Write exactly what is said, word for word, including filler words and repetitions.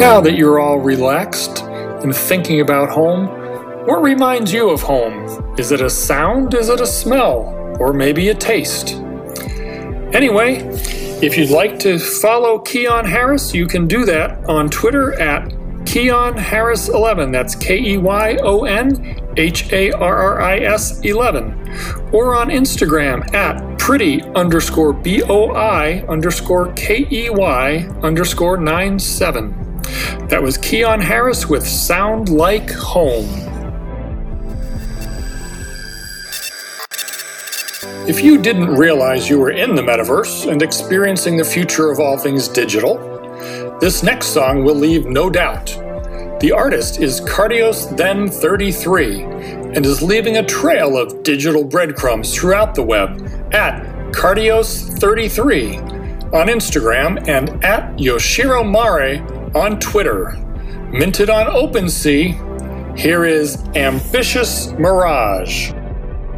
Now that you're all relaxed and thinking about home, what reminds you of home? Is it a sound? Is it a smell? Or maybe a taste? Anyway, if you'd like to follow Keyon Harris, you can do that on Twitter at Keyon Harris eleven. That's K E Y O N H A R R I S eleven. Or on Instagram at pretty underscore B O I underscore K E Y underscore nine seven. That was Keyon Harris with Sound Like Home. If you didn't realize you were in the metaverse and experiencing the future of all things digital, this next song will leave no doubt. The artist is Cardios Then thirty-three and is leaving a trail of digital breadcrumbs throughout the web at Cardios thirty-three on Instagram and at Yoshiro Mare on Twitter. Minted on OpenSea, here is Ambitious Mirage.